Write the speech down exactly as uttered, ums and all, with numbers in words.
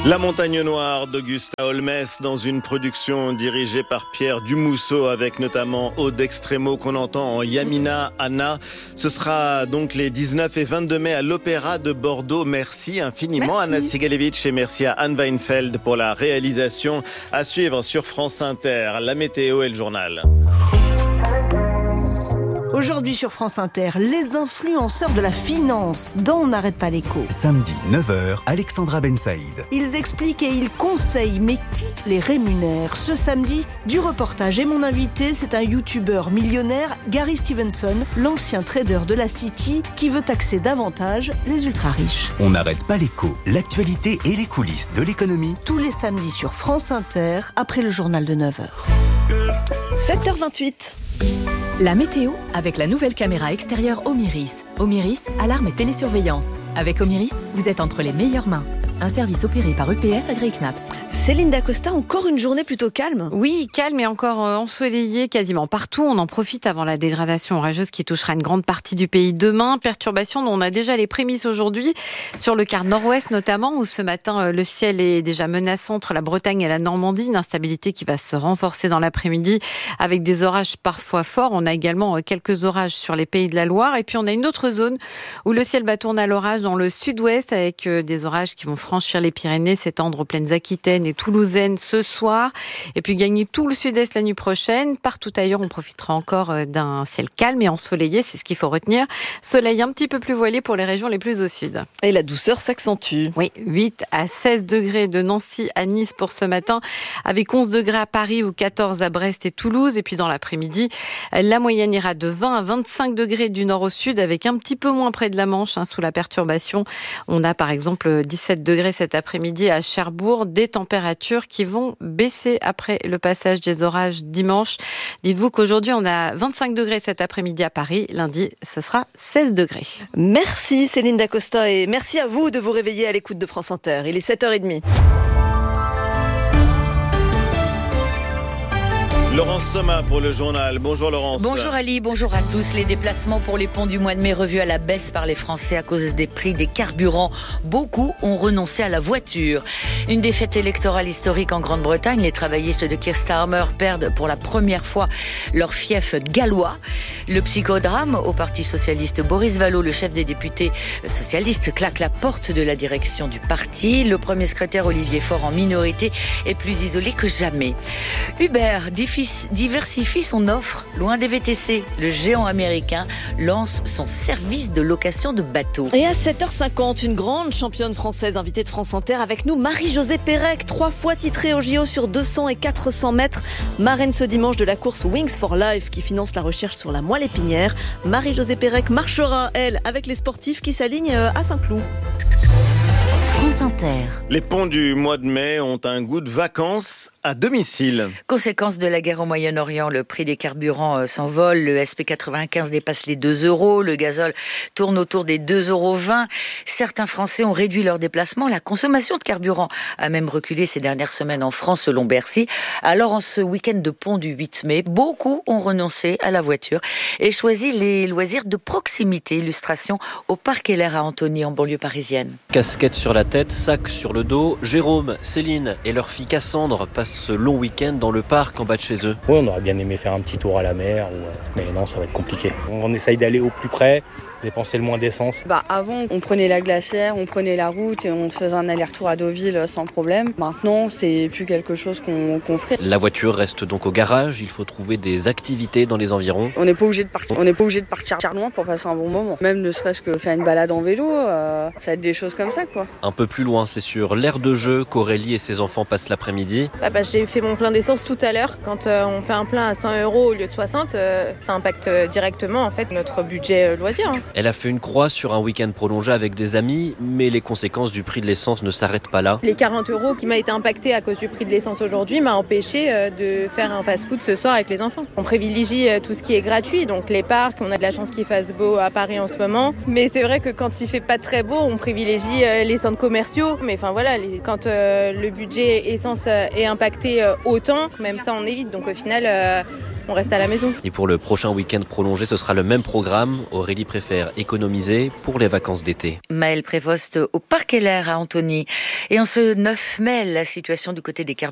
La montagne noire d'Augusta Holmes dans une production dirigée par Pierre Dumousseau avec notamment Aude Extremo qu'on entend en Yamina Anna. Ce sera donc les dix-neuf et vingt-deux mai à l'Opéra de Bordeaux. Merci infiniment merci. Anna Sigalevitch et merci à Anne Weinfeld pour la réalisation. À suivre sur France Inter, la météo et le journal. Aujourd'hui sur France Inter, les influenceurs de la finance dont on n'arrête pas l'écho. Samedi neuf heures, Alexandra Ben Saïd. Ils expliquent et ils conseillent, mais qui les rémunère ? Ce samedi, du reportage et mon invité, c'est un youtubeur millionnaire, Gary Stevenson, l'ancien trader de la City qui veut taxer davantage les ultra-riches. On n'arrête pas l'écho, l'actualité et les coulisses de l'économie. Tous les samedis sur France Inter, après le journal de neuf heures. sept heures vingt-huit. La météo avec la nouvelle caméra extérieure Omiris. Omiris, alarme et télésurveillance. Avec Omiris, vous êtes entre les meilleures mains. Un service opéré par U P S Agri Knaps. Céline Dacosta, encore une journée plutôt calme. Oui, calme et encore ensoleillée quasiment partout. On en profite avant la dégradation orageuse qui touchera une grande partie du pays demain. Perturbation dont on a déjà les prémices aujourd'hui, sur le quart nord-ouest notamment, où ce matin le ciel est déjà menaçant entre la Bretagne et la Normandie. Une instabilité qui va se renforcer dans l'après-midi avec des orages parfois forts. On a également quelques orages sur les pays de la Loire. Et puis on a une autre zone où le ciel va tourner à l'orage dans le sud-ouest avec des orages qui vont franchir les Pyrénées, s'étendre aux plaines aquitaines et toulousaines ce soir, et puis gagner tout le sud-est la nuit prochaine. Partout ailleurs, on profitera encore d'un ciel calme et ensoleillé, c'est ce qu'il faut retenir. Soleil un petit peu plus voilé pour les régions les plus au sud. Et la douceur s'accentue. Oui, huit à seize degrés de Nancy à Nice pour ce matin, avec onze degrés à Paris ou quatorze à Brest et Toulouse. Et puis dans l'après-midi, la moyenne ira de vingt à vingt-cinq degrés du nord au sud, avec un petit peu moins près de la Manche, hein, sous la perturbation. On a par exemple dix-sept degrés cet après-midi à Cherbourg, des températures qui vont baisser après le passage des orages dimanche. Dites-vous qu'aujourd'hui on a vingt-cinq degrés cet après-midi à Paris, lundi ce sera seize degrés. Merci Céline Dacosta et merci à vous de vous réveiller à l'écoute de France Inter. Il est sept heures trente. Laurence Thomas pour le journal. Bonjour Laurence. Bonjour Ali, bonjour à tous. Les déplacements pour les ponts du mois de mai revus à la baisse par les Français à cause des prix des carburants. Beaucoup ont renoncé à la voiture. Une défaite électorale historique en Grande-Bretagne. Les travaillistes de Keir Starmer perdent pour la première fois leur fief gallois. Le psychodrame au Parti socialiste. Boris Vallaud, le chef des députés socialistes, claque la porte de la direction du parti. Le premier secrétaire Olivier Faure en minorité est plus isolé que jamais. Uber, difficile diversifie son offre loin des V T C. Le géant américain lance son service de location de bateaux. Et à sept heures cinquante, une grande championne française invitée de France Inter avec nous, Marie-Josée Pérec, trois fois titrée au J O sur deux cents et quatre cents mètres. Marraine ce dimanche de la course Wings for Life qui finance la recherche sur la moelle épinière. Marie-Josée Pérec marchera, elle, avec les sportifs qui s'alignent à Saint-Cloud. France Inter. Les ponts du mois de mai ont un goût de vacances à domicile. Conséquence de la guerre au Moyen-Orient, le prix des carburants s'envole. Le S P quatre-vingt-quinze dépasse les deux euros. Le gazole tourne autour des deux euros vingt. Certains Français ont réduit leurs déplacements. La consommation de carburant a même reculé ces dernières semaines en France, selon Bercy. Alors, en ce week-end de pont du huit mai, beaucoup ont renoncé à la voiture et choisi les loisirs de proximité. Illustration au Parc Heller à Antony, en banlieue parisienne. Casquette sur la tête, sac sur le dos, Jérôme, Céline et leur fille Cassandre passent ce long week-end dans le parc en bas de chez eux. Oui, on aurait bien aimé faire un petit tour à la mer, ou... mais non, ça va être compliqué. On essaye d'aller au plus près, dépenser le moins d'essence. Bah avant, on prenait la glacière, on prenait la route et on faisait un aller-retour à Deauville sans problème. Maintenant, c'est plus quelque chose qu'on, qu'on ferait. La voiture reste donc au garage, il faut trouver des activités dans les environs. On n'est pas obligé de partir, on n'est pas obligé de partir loin pour passer un bon moment. Même ne serait-ce que faire une balade en vélo, euh, ça va être des choses comme ça, quoi. Un peu plus loin, c'est sur l'aire de jeu qu'Aurélie et ses enfants passent l'après-midi. Bah bah, j'ai fait mon plein d'essence tout à l'heure. Quand euh, on fait un plein à cent euros au lieu de soixante, euh, ça impacte directement en fait notre budget euh, loisir. Hein. Elle a fait une croix sur un week-end prolongé avec des amis, mais les conséquences du prix de l'essence ne s'arrêtent pas là. Les quarante euros qui m'a été impacté à cause du prix de l'essence aujourd'hui m'a empêché euh, de faire un fast-food ce soir avec les enfants. On privilégie euh, tout ce qui est gratuit, donc les parcs, on a de la chance qu'il fasse beau à Paris en ce moment. Mais c'est vrai que quand il fait pas très beau, on privilégie euh, les centres commerciaux. Mais enfin voilà, les, quand euh, le budget essence euh, est impacté euh, autant, même ça on évite. Donc au final, euh, on reste à la maison. Et pour le prochain week-end prolongé, ce sera le même programme. Aurélie préfère économiser pour les vacances d'été. Maëlle Prévost au Parc Heller à Antony. Et en ce neuf mai, la situation du côté des carburants